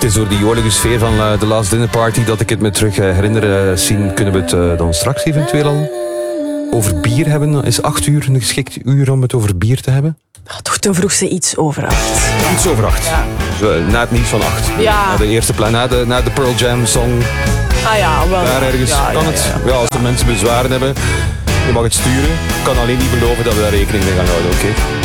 is door die jolige sfeer van The Last Dinner Party dat ik het me terug herinner. Zien, kunnen we het dan straks eventueel al over bier hebben? Is 8 uur een geschikt uur om het over bier te hebben? Toch ten vroegste iets over 8. Ja. Iets over 8. Ja. Zo, na het nieuws van 8. Ja. Na de eerste plan, na de Pearl Jam song. Ah ja, wel. Daar ergens kan het. Ja, als de mensen bezwaren hebben, je mag het sturen. Ik kan alleen niet beloven dat we daar rekening mee gaan houden, oké?